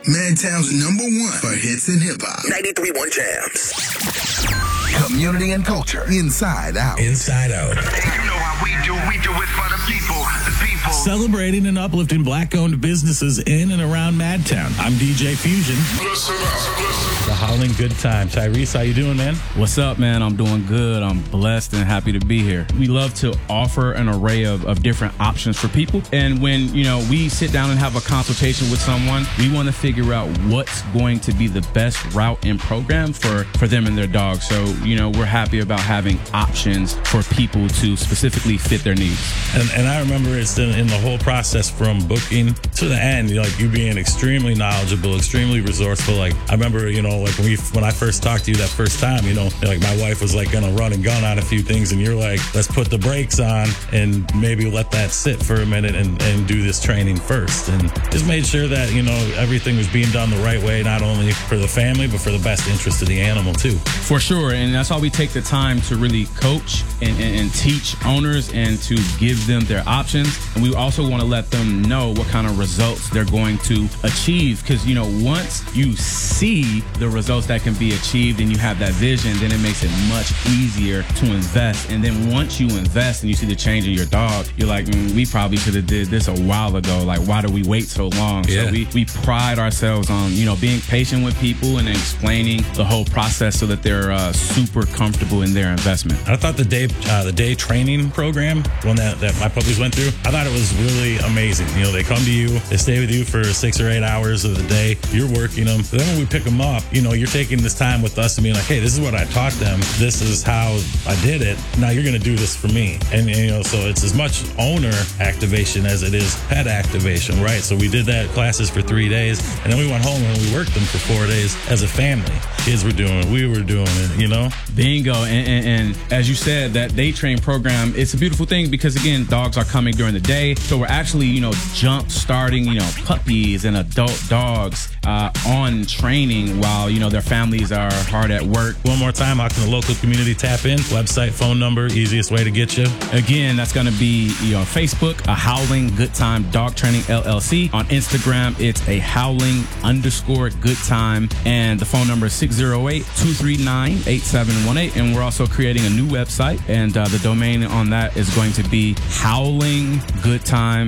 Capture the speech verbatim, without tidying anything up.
Madtown's number one for hits and hip hop. ninety-three point one Jams. Community and culture. Inside Out. Inside Out. You know how we do. We do it for the people. The people. Celebrating and uplifting black-owned businesses in and around Madtown. I'm D J Fusion. Listen up. Listen. The Howling Good Time. Tyrese, how you doing, man? What's up, man? I'm doing good. I'm blessed and happy to be here. We love to offer an array of, of different options for people. And when, you know, we sit down and have a consultation with someone, we want to figure out what's going to be the best route and program for, for them and their dog. So, you know, we're happy about having options for people to specifically fit their needs. And, and I remember it's in, in the whole process from booking to the end, like you being extremely knowledgeable, extremely resourceful. Like I remember, you know, like when we when I first talked to you that first time, you know, like my wife was like gonna run and gun on a few things, and you're like, let's put the brakes on and maybe let that sit for a minute and, and do this training first, and just made sure that, you know, everything was being done the right way, not only for the family but for the best interest of the animal too. For sure, and that's why we take the time to really coach and, and, and teach owners and to give them their options. And we also want to let them know what kind of results they're going to achieve, because, you know, once you see the results that can be achieved and you have that vision, then it makes it much easier to invest. And then once you invest and you see the change in your dog, you're like, mm, we probably should have did this a while ago. Like, why do we wait so long? Yeah. So we, we pride ourselves on, you know, being patient with people and explaining the whole process so that they're uh, super comfortable in their investment. I thought the day uh, the day training program, one that, that my puppies went through, I thought it was really amazing. You know, they come to you, they stay with you for six or eight hours of the day. You're working them. But then when we pick them up, you know, you're taking this time with us and being like, hey, this is what I taught them. This is how I did it. Now you're going to do this for me. And, and, you know, so it's as much owner activation as it is pet activation, right? So we did that classes for three days. And then we went home and we worked them for four days as a family. Kids were doing it. We were doing it, you know? Bingo. And, and, and as you said, that day train program, it's a beautiful thing because, again, dogs are coming during the day. So we're actually, you know, jump starting, you know, puppies and adult dogs uh, on training while, you know, their families are hard at work. One more time, how can the local community tap in? Website, phone number, easiest way to get you. Again, that's going to be, you know, Facebook, a Howling Good Time Dog Training L L C. On Instagram, it's a Howling underscore Good Time. And the phone number is six oh eight, two three nine, eight seven one eight. And we're also creating a new website. And uh, the domain on that is going to be Howling Good Time